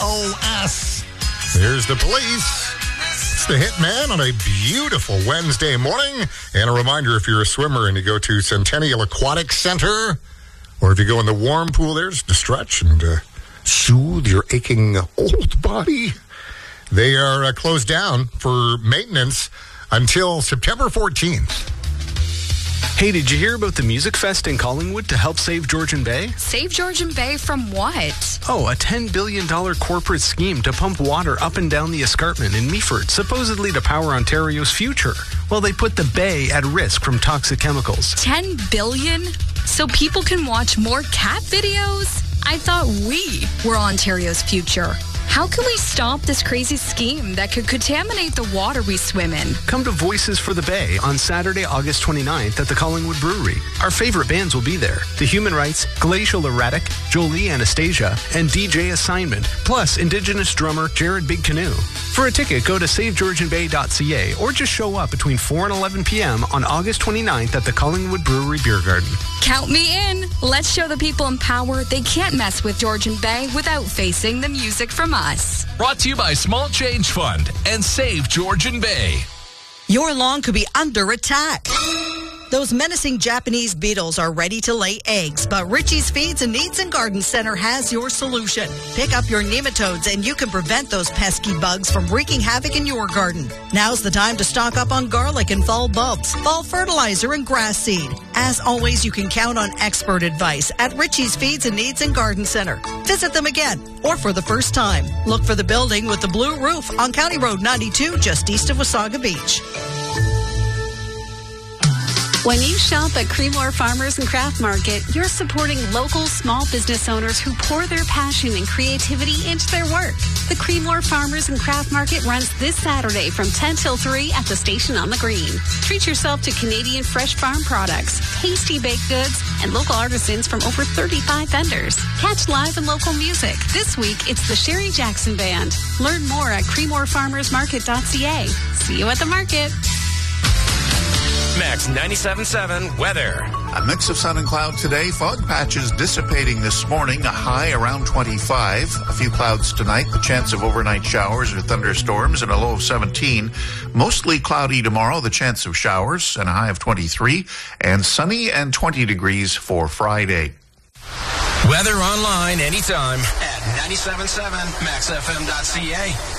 SOS. Here's the police. It's the Hitman on a beautiful Wednesday morning. And a reminder, if you're a swimmer and you go to Centennial Aquatic Center, or if you go in the warm pool there just to stretch and soothe your aching old body, they are closed down for maintenance until September 14th. Hey, did you hear about the Music Fest in Collingwood to help save Georgian Bay? Save Georgian Bay from what? Oh, a $10 billion corporate scheme to pump water up and down the escarpment in Meaford, supposedly to power Ontario's future. Well, they put the bay at risk from toxic chemicals. $10 billion? So people can watch more cat videos? I thought we were Ontario's future. How can we stop this crazy scheme that could contaminate the water we swim in? Come to Voices for the Bay on Saturday, August 29th at the Collingwood Brewery. Our favorite bands will be there. The Human Rights, Glacial Erratic, Jolie Anastasia, and DJ Assignment, plus Indigenous drummer Jared Big Canoe. For a ticket, go to savegeorgianbay.ca or just show up between 4 and 11 p.m. on August 29th at the Collingwood Brewery Beer Garden. Count me in. Let's show the people in power they can't mess with Georgian Bay without facing the music from us. Brought to you by Small Change Fund and Save Georgian Bay. Your lawn could be under attack. Those menacing Japanese beetles are ready to lay eggs, but Richie's Feeds and Needs and Garden Center has your solution. Pick up your nematodes and you can prevent those pesky bugs from wreaking havoc in your garden. Now's the time to stock up on garlic and fall bulbs, fall fertilizer, and grass seed. As always, you can count on expert advice at Richie's Feeds and Needs and Garden Center. Visit them again or for the first time. Look for the building with the blue roof on County Road 92 just east of Wasaga Beach. When you shop at Creemore Farmers and Craft Market, you're supporting local small business owners who pour their passion and creativity into their work. The Creemore Farmers and Craft Market runs this Saturday from 10 till 3 at the station on the green. Treat yourself to Canadian fresh farm products, tasty baked goods, and local artisans from over 35 vendors. Catch live and local music. This week, it's the Sherry Jackson Band. Learn more at creemorefarmersmarket.ca. See you at the market. Max 97.7 weather. A mix of sun and cloud today. Fog patches dissipating this morning. A high around 25. A few clouds tonight. The chance of overnight showers or thunderstorms and a low of 17. Mostly cloudy tomorrow. The chance of showers and a high of 23. And sunny and 20 degrees for Friday. Weather online anytime at 97.7maxfm.ca.